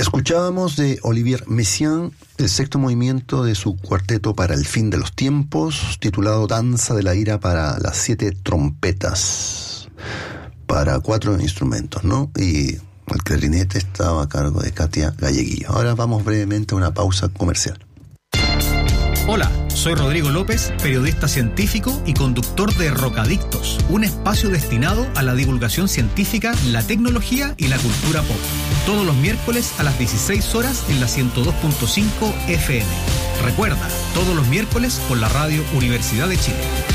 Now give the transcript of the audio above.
Escuchábamos de Olivier Messiaen el sexto movimiento de su cuarteto para el fin de los tiempos, titulado Danza de la ira para las 7 trompetas, para 4 instrumentos, ¿no? Y el clarinete estaba a cargo de Katia Galleguillo. Ahora vamos brevemente a una pausa comercial. Hola, soy Rodrigo López, periodista científico y conductor de Rocadictos, un espacio destinado a la divulgación científica, la tecnología y la cultura pop. Todos los miércoles a las 16 horas en la 102.5 FM. Recuerda, todos los miércoles por la Radio Universidad de Chile.